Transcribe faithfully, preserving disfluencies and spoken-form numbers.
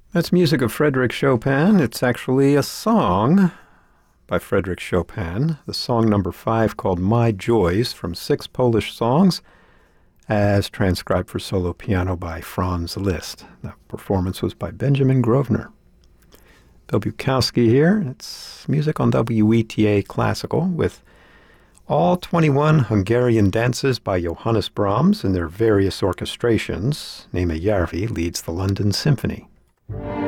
That's music of Frédéric Chopin. It's actually a song by Frédéric Chopin, the song number five called My Joys from Six Polish Songs, as transcribed for solo piano by Franz Liszt. The performance was by Benjamin Grosvenor. Bill Bukowski here. It's music on W E T A Classical with all twenty-one Hungarian dances by Johannes Brahms in their various orchestrations. Németh Järvi leads the London Symphony.